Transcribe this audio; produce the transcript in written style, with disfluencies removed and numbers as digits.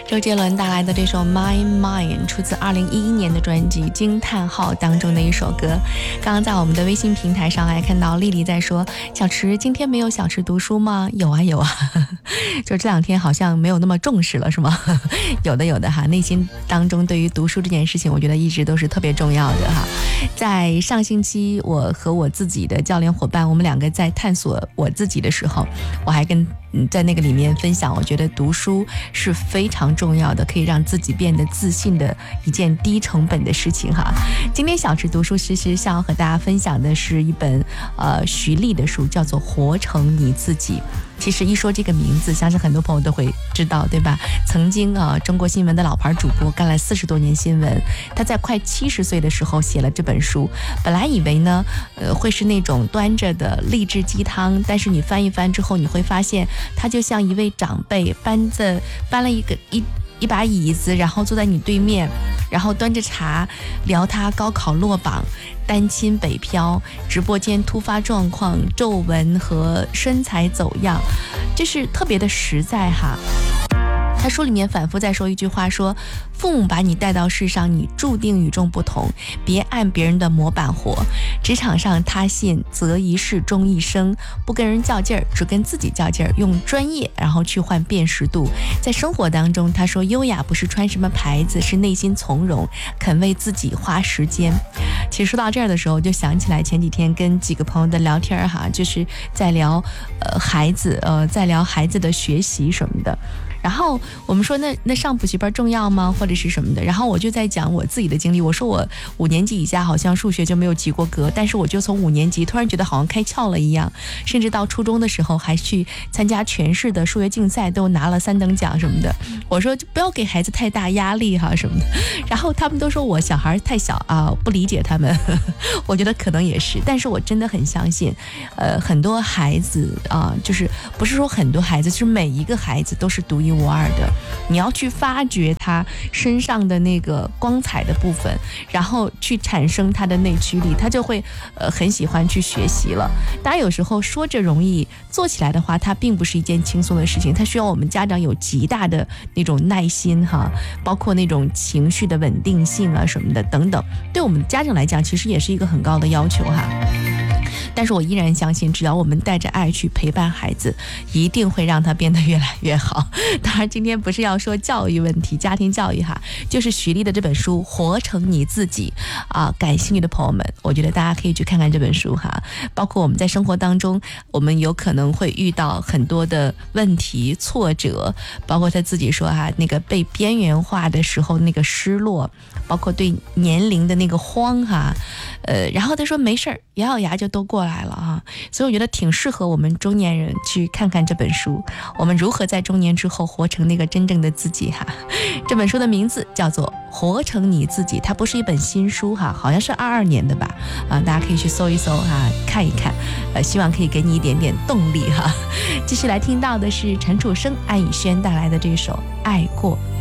周杰伦带来的这首 My Mind 出自2011年的专辑《惊叹号》当中的一首歌。刚刚在我们的微信平台上还看到丽丽在说，小池今天没有小池读书吗？有啊有啊，就这两天好像没有那么重视了是吗？有的哈，内心当中对于读书这件事情我觉得一直都是特别重要的哈。在上星期我和我自己的教练伙伴，我们两个在探索我自己的时候，我还跟在那个里面分享，我觉得读书是非常重要的，可以让自己变得自信的一件低成本的事情哈。今天小池读书其实想要和大家分享的是一本徐丽的书，叫做《活成你自己》。其实一说这个名字，相信很多朋友都会知道，对吧？曾经中国新闻的老牌主播，干了40多年新闻，他在快70岁的时候写了这本书。本来以为呢，会是那种端着的励志鸡汤，但是你翻一翻之后，你会发现，他就像一位长辈搬了一把椅子，然后坐在你对面，然后端着茶聊他高考落榜、单亲北漂、直播间突发状况、皱纹和身材走样，这是特别的实在哈。他书里面反复在说一句话，说父母把你带到世上，你注定与众不同，别按别人的模板活。职场上他信择一事终一生，不跟人较劲儿，只跟自己较劲儿，用专业然后去换辨识度。在生活当中，他说优雅不是穿什么牌子，是内心从容，肯为自己花时间。其实说到这儿的时候，就想起来前几天跟几个朋友的聊天哈，就是在聊孩子在聊孩子的学习什么的。然后我们说那上补习班重要吗，或者是什么的，然后我就在讲我自己的经历。我说我5年级以下好像数学就没有及过格，但是我就从5年级突然觉得好像开窍了一样，甚至到初中的时候还去参加全市的数学竞赛，都拿了3等奖什么的。我说就不要给孩子太大压力哈什么的，然后他们都说我小孩太小啊，不理解他们我觉得可能也是，但是我真的很相信很多孩子就是不是说很多孩子，就是每一个孩子都是独一无二的，你要去发掘他身上的那个光彩的部分，然后去产生他的内驱力，他就会很喜欢去学习了。当然有时候说着容易，做起来的话它并不是一件轻松的事情，它需要我们家长有极大的那种耐心哈，包括那种情绪的稳定性啊什么的等等，对我们家长来讲其实也是一个很高的要求哈。但是我依然相信，只要我们带着爱去陪伴孩子，一定会让他变得越来越好。当然今天不是要说教育问题，家庭教育哈，就是徐丽的这本书《活成你自己》感兴趣的朋友们，我觉得大家可以去看看这本书哈。包括我们在生活当中，我们有可能会遇到很多的问题挫折，包括他自己说那个被边缘化的时候那个失落，包括对年龄的那个慌哈，然后他说没事儿，咬咬牙就都过来了啊。所以我觉得挺适合我们中年人去看看这本书，我们如何在中年之后活成那个真正的自己哈。这本书的名字叫做《活成你自己》，它不是一本新书哈，好像是22年的吧大家可以去搜一搜看一看，希望可以给你一点点动力哈。继续来听到的是陈楚生、安以轩带来的这首《爱过》。